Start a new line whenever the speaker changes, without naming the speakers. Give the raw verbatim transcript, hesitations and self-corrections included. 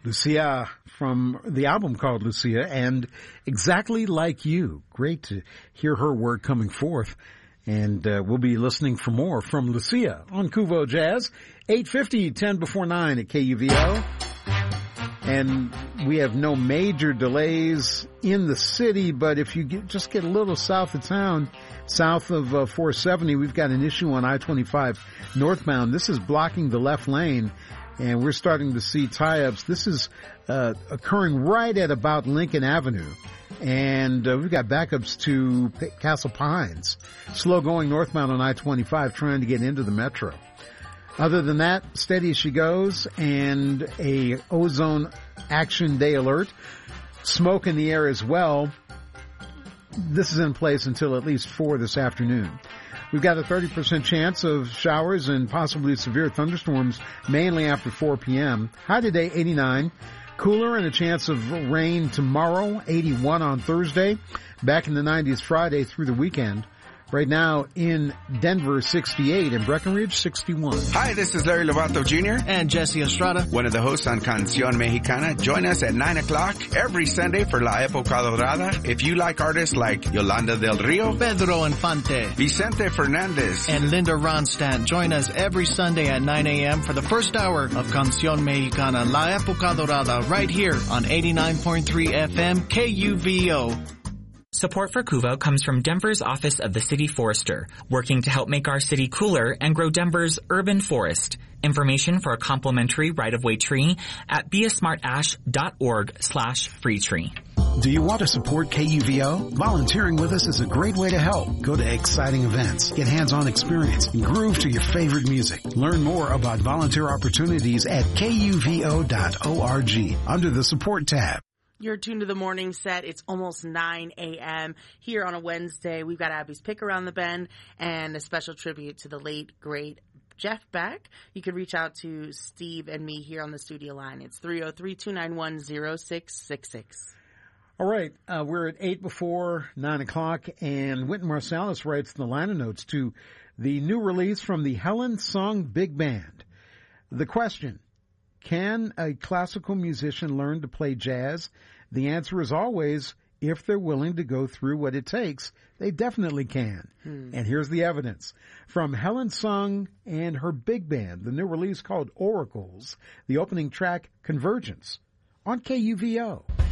Lucia from the album called Lucia, and Exactly Like You. Great to hear her work coming forth. And uh, we'll be listening for more from Lucia on Kuvo Jazz, eight fifty, ten before nine at K U V O. And we have no major delays in the city, but if you get, just get a little south of town, south of uh, four seventy, we've got an issue on I twenty-five northbound. This is blocking the left lane, and we're starting to see tie-ups. This is uh, occurring right at about Lincoln Avenue. And uh, we've got backups to P- Castle Pines. Slow going northbound on I twenty-five trying to get into the metro. Other than that, steady as she goes, and a ozone action day alert. Smoke in the air as well. This is in place until at least four this afternoon. We've got a thirty percent chance of showers and possibly severe thunderstorms, mainly after four p.m. High today, eighty-nine. Cooler and a chance of rain tomorrow, eighty-one on Thursday. Back in the nineties Friday through the weekend. Right now in Denver, sixty-eight, and Breckenridge, sixty-one.
Hi, this is Larry Lovato Junior
And Jesse Estrada.
One of the hosts on Canción Mexicana. Join us at nine o'clock every Sunday for La Época Dorada. If you like artists like Yolanda del Rio,
Pedro Infante,
Vicente Fernandez,
and Linda Ronstadt, join us every Sunday at nine a.m. for the first hour of Canción Mexicana, La Época Dorada, right here on eighty-nine point three F M K U V O.
Support for Kuvo comes from Denver's Office of the City Forester, working to help make our city cooler and grow Denver's urban forest. Information for a complimentary right-of-way tree at beasmartash.org slash free tree.
Do you want to support K U V O? Volunteering with us is a great way to help. Go to exciting events, get hands-on experience, and groove to your favorite music. Learn more about volunteer opportunities at K U V O dot org under the support tab.
You're tuned to the morning set. It's almost nine a.m. here on a Wednesday. We've got Abby's Pick Around the Bend and a special tribute to the late, great Jeff Beck. You can reach out to Steve and me here on the studio line. It's three oh three, two nine one, oh six six six.
All right. Uh, we're at eight before nine o'clock, and Wynton Marsalis writes the liner notes to the new release from the Helen Sung Big Band. The question: can a classical musician learn to play jazz? The answer is always, if they're willing to go through what it takes, they definitely can. Hmm. And here's the evidence. From Helen Sung and her big band, the new release called Oracles, the opening track, Convergence, on K U V O.